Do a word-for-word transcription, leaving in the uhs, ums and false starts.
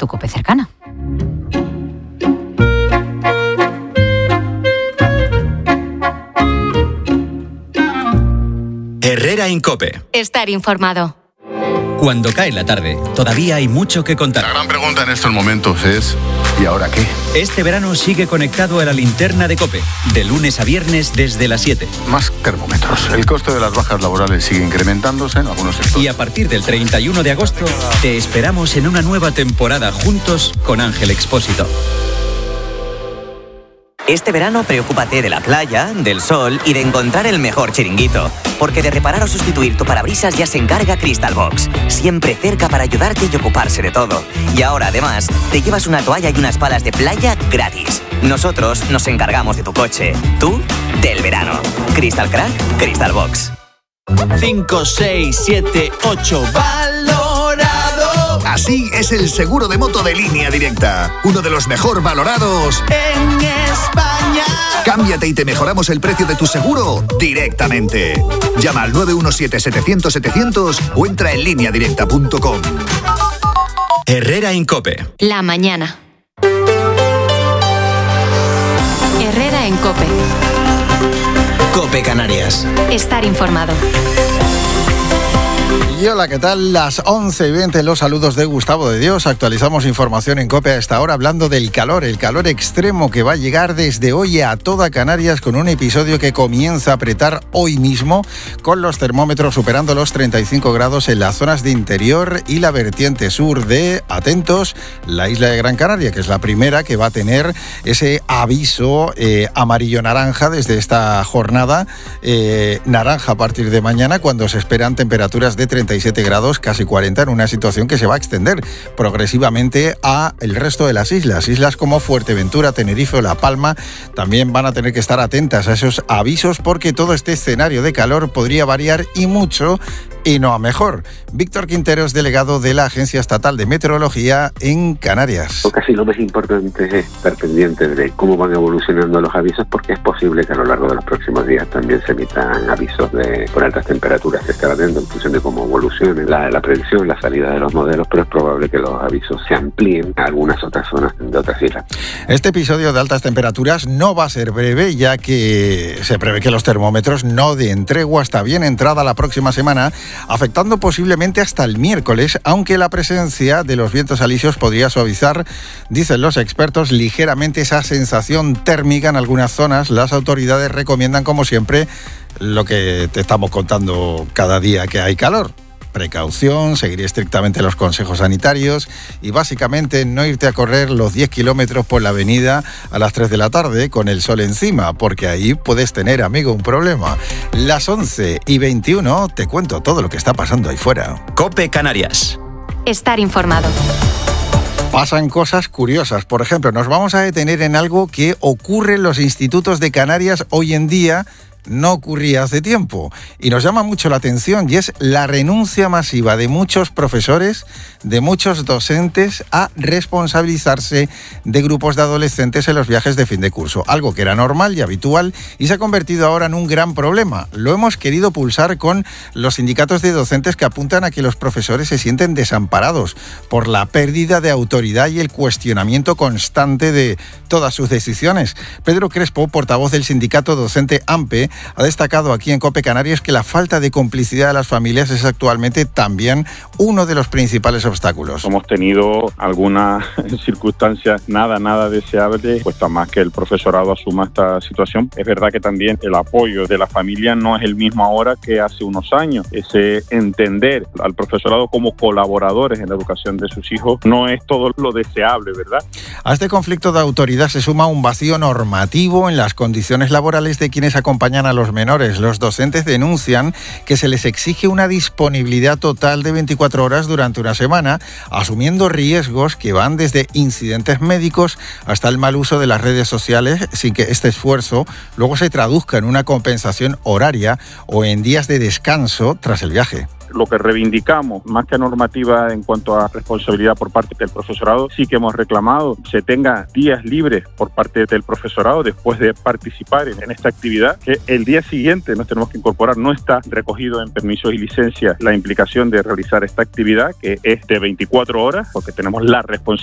tu COPE cercana. Herrera en COPE. Estar informado. Cuando cae la tarde, todavía hay mucho que contar. La gran pregunta en estos momentos es, ¿y ahora qué? Este verano sigue conectado a la linterna de COPE, de lunes a viernes desde las siete. Más termómetros. El coste de las bajas laborales sigue incrementándose en algunos sectores. Y a partir del treinta y uno de agosto, te esperamos en una nueva temporada juntos con Ángel Expósito. Este verano preocúpate de la playa, del sol y de encontrar el mejor chiringuito. Porque de reparar o sustituir tu parabrisas ya se encarga Crystal Box. Siempre cerca para ayudarte y ocuparse de todo. Y ahora además te llevas una toalla y unas palas de playa gratis. Nosotros nos encargamos de tu coche. Tú, del verano. Crystal Crack, Crystal Box. cinco, seis, siete, ocho. ¡Valorado! Así es el seguro de moto de Línea Directa. Uno de los mejor valorados en España. Cámbiate y te mejoramos el precio de tu seguro directamente. Llama al nueve uno siete, setecientos, setecientos o entra en línea directa punto com. Herrera en COPE. La mañana. Herrera en COPE. COPE Canarias. Estar informado. Y hola, ¿qué tal? Las once y veinte, los saludos de Gustavo de Dios. Actualizamos información en COPE a esta hora hablando del calor, el calor extremo que va a llegar desde hoy a toda Canarias con un episodio que comienza a apretar hoy mismo con los termómetros superando los treinta y cinco grados en las zonas de interior y la vertiente sur de, atentos, la isla de Gran Canaria, que es la primera que va a tener ese aviso eh, amarillo-naranja desde esta jornada, eh, naranja a partir de mañana, cuando se esperan temperaturas de treinta y siete grados, casi cuarenta, en una situación que se va a extender progresivamente a el resto de las islas. Islas como Fuerteventura, Tenerife o La Palma también van a tener que estar atentas a esos avisos porque todo este escenario de calor podría variar y mucho y no a mejor. Víctor Quinteros, delegado de la Agencia Estatal de Meteorología en Canarias. Casi lo más importante es estar pendientes de cómo van evolucionando los avisos, porque es posible que a lo largo de los próximos días también se emitan avisos de por altas temperaturas. Se estará viendo en función de cómo evolucione la, la predicción, la salida de los modelos, pero es probable que los avisos se amplíen a algunas otras zonas de otras islas. Este episodio de altas temperaturas no va a ser breve, ya que se prevé que los termómetros no den tregua hasta bien entrada la próxima semana, afectando posiblemente hasta el miércoles, aunque la presencia de los vientos alisios podría suavizar, dicen los expertos, ligeramente esa sensación térmica en algunas zonas. Las autoridades recomiendan, como siempre, lo que te estamos contando cada día que hay calor. Precaución, seguir estrictamente los consejos sanitarios y básicamente no irte a correr los diez kilómetros por la avenida a las tres de la tarde con el sol encima, porque ahí puedes tener, amigo, un problema. Las once y veintiuno, te cuento todo lo que está pasando ahí fuera. COPE Canarias. Estar informado. Pasan cosas curiosas. Por ejemplo, nos vamos a detener en algo que ocurre en los institutos de Canarias hoy en día. No ocurría hace tiempo y nos llama mucho la atención, y es la renuncia masiva de muchos profesores, de muchos docentes a responsabilizarse de grupos de adolescentes en los viajes de fin de curso, algo que era normal y habitual y se ha convertido ahora en un gran problema. Lo hemos querido pulsar con los sindicatos de docentes que apuntan a que los profesores se sienten desamparados por la pérdida de autoridad y el cuestionamiento constante de todas sus decisiones. Pedro Crespo, portavoz del sindicato docente AMPE, ha destacado aquí en COPE Canarias que la falta de complicidad de las familias es actualmente también uno de los principales obstáculos. Hemos tenido algunas circunstancias nada, nada deseables, cuesta más que el profesorado asuma esta situación. Es verdad que también el apoyo de la familia no es el mismo ahora que hace unos años. Ese entender al profesorado como colaboradores en la educación de sus hijos no es todo lo deseable, ¿verdad? A este conflicto de autoridad se suma un vacío normativo en las condiciones laborales de quienes acompañan a los menores. Los docentes denuncian que se les exige una disponibilidad total de veinticuatro horas durante una semana, asumiendo riesgos que van desde incidentes médicos hasta el mal uso de las redes sociales, sin que este esfuerzo luego se traduzca en una compensación horaria o en días de descanso tras el viaje. Lo que reivindicamos, más que normativa en cuanto a responsabilidad por parte del profesorado, sí que hemos reclamado se tenga días libres por parte del profesorado después de participar en, en esta actividad, que el día siguiente nos tenemos que incorporar. No está recogido en permisos y licencias la implicación de realizar esta actividad, que es de veinticuatro horas, porque tenemos la responsabilidad